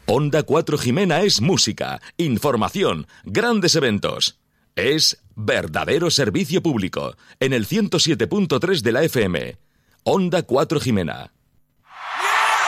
Onda 4 Jimena es música, información, grandes eventos. Es verdadero servicio público en el 107.3 de la FM. Onda 4 Jimena.